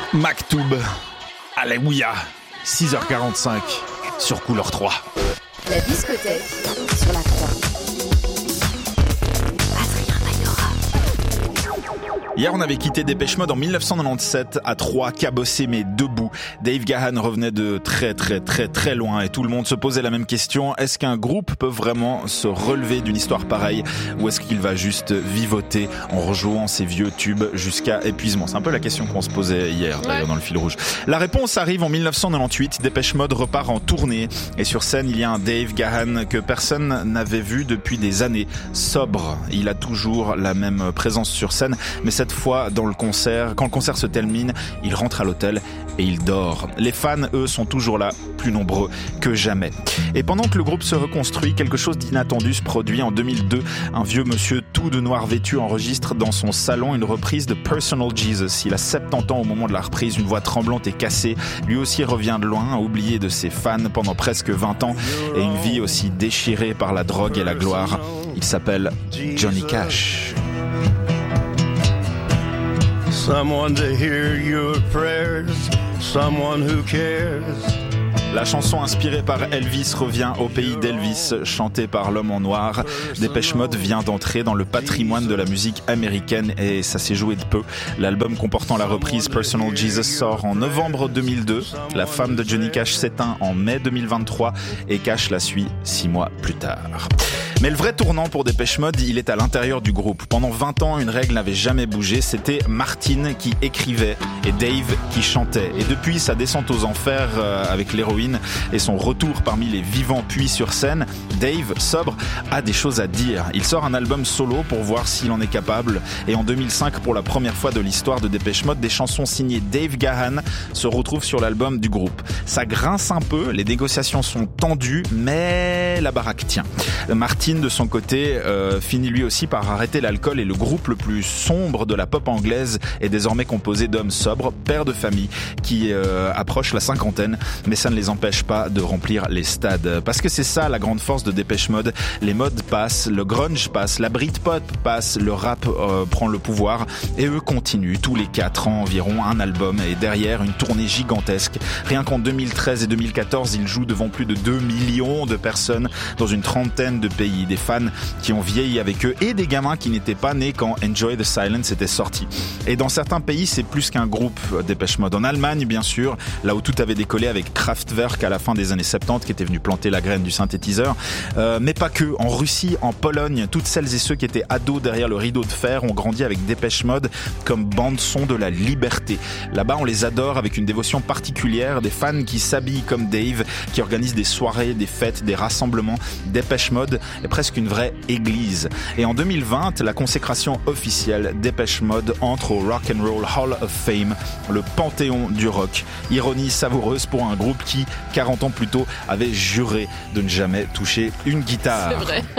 Maktoub, Alléluia, 6h45 sur Couleur 3. La discothèque sur la 3. Hier, on avait quitté Dépêche Mode en 1997 à 3, cabossé mais debout. Dave Gahan revenait de très loin et tout le monde se posait la même question. Est-ce qu'un groupe peut vraiment se relever d'une histoire pareille ou est-ce qu'il va juste vivoter en rejouant ses vieux tubes jusqu'à épuisement? C'est un peu la question qu'on se posait hier d'ailleurs dans le fil rouge. La réponse arrive en 1998. Dépêche Mode repart en tournée et sur scène, il y a un Dave Gahan que personne n'avait vu depuis des années. Sobre, il a toujours la même présence sur scène, mais cette fois dans le concert, quand le concert se termine, il rentre à l'hôtel et il dort. Les fans, eux, sont toujours là, plus nombreux que jamais. Et pendant que le groupe se reconstruit, quelque chose d'inattendu se produit en 2002. Un vieux monsieur tout de noir vêtu enregistre dans son salon une reprise de Personal Jesus. Il a 70 ans au moment de la reprise, une voix tremblante et cassée. Lui aussi revient de loin, oublié de ses fans pendant presque 20 ans et une vie aussi déchirée par la drogue et la gloire. Il s'appelle Johnny Cash. Someone to hear your prayers, someone who cares. La chanson inspirée par Elvis revient au pays d'Elvis, chantée par l'homme en noir. Dépêche Mode vient d'entrer dans le patrimoine de la musique américaine et ça s'est joué de peu. L'album comportant la reprise Personal Jesus sort en novembre 2002. La femme de Johnny Cash s'éteint en mai 2023 et Cash la suit 6 mois plus tard. Mais le vrai tournant pour Dépêche Mode, il est à l'intérieur du groupe. Pendant 20 ans, une règle n'avait jamais bougé, c'était Martin qui écrivait et Dave qui chantait. Et depuis sa descente aux enfers avec l'héroïne et son retour parmi les vivants puis sur scène, Dave, sobre, a des choses à dire. Il sort un album solo pour voir s'il en est capable. Et en 2005, pour la première fois de l'histoire de Dépêche Mode, des chansons signées Dave Gahan se retrouvent sur l'album du groupe. Ça grince un peu, les négociations sont tendues, mais la baraque tient. Martin, de son côté, finit lui aussi par arrêter l'alcool et le groupe le plus sombre de la pop anglaise est désormais composé d'hommes sobres, pères de famille, qui approchent la cinquantaine, mais ça ne les empêche pas de remplir les stades. Parce que c'est ça la grande force de Dépêche Mode. Les modes passent, le grunge passe, la Britpop passe, le rap prend le pouvoir et eux continuent tous les 4 ans environ un album et derrière une tournée gigantesque. Rien qu'en 2013 et 2014, ils jouent devant plus de 2 millions de personnes dans une trentaine de pays. Des fans qui ont vieilli avec eux et des gamins qui n'étaient pas nés quand Enjoy the Silence était sorti. Et dans certains pays, c'est plus qu'un groupe Dépêche Mode. En Allemagne, bien sûr, là où tout avait décollé avec Kraftwerk à la fin des années 70 qui était venu planter la graine du synthétiseur. Mais pas que. En Russie, en Pologne, toutes celles et ceux qui étaient ados derrière le rideau de fer ont grandi avec Dépêche Mode comme bande-son de la liberté. Là-bas, on les adore avec une dévotion particulière, des fans qui s'habillent comme Dave, qui organisent des soirées, des fêtes, des rassemblements. Dépêche Mode est presque une vraie église. Et en 2020, la consécration officielle, Dépêche Mode entre au Rock and Roll Hall of Fame, le panthéon du rock. Ironie savoureuse pour un groupe qui, 40 ans plus tôt, avait juré de ne jamais toucher une guitare. C'est vrai.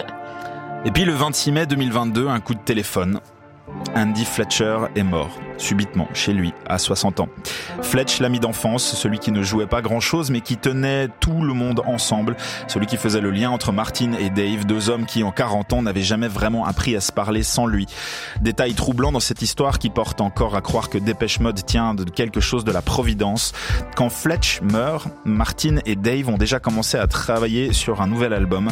Et puis le 26 mai 2022, un coup de téléphone. Andy Fletcher est mort, subitement, chez lui, à 60 ans. Fletch, l'ami d'enfance, celui qui ne jouait pas grand-chose, mais qui tenait tout le monde ensemble, celui qui faisait le lien entre Martin et Dave, 2 hommes qui, en 40 ans, n'avaient jamais vraiment appris à se parler sans lui. Détail troublant dans cette histoire qui porte encore à croire que Dépêche Mode tient de quelque chose de la providence. Quand Fletch meurt, Martin et Dave ont déjà commencé à travailler sur un nouvel album,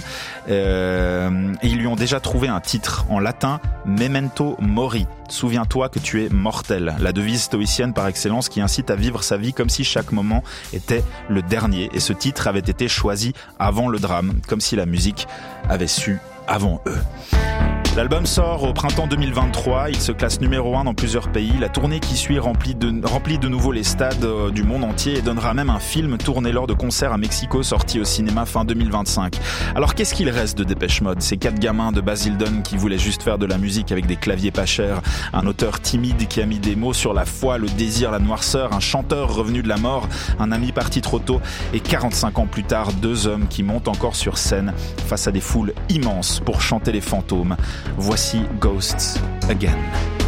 et ils lui ont déjà trouvé un titre en latin, Memento Mori. Souviens-toi que tu es mortel. La devise stoïcienne par excellence qui incite à vivre sa vie comme si chaque moment était le dernier. Et ce titre avait été choisi avant le drame, comme si la musique avait su avant eux. L'album sort au printemps 2023, il se classe numéro 1 dans plusieurs pays. La tournée qui suit remplit de nouveau les stades du monde entier et donnera même un film tourné lors de concerts à Mexico sorti au cinéma fin 2025. Alors qu'est-ce qu'il reste de Dépêche Mode? Ces 4 gamins de Basildon qui voulaient juste faire de la musique avec des claviers pas chers, un auteur timide qui a mis des mots sur la foi, le désir, la noirceur, un chanteur revenu de la mort, un ami parti trop tôt et 45 ans plus tard, 2 hommes qui montent encore sur scène face à des foules immenses pour chanter les fantômes. Voici Ghosts Again.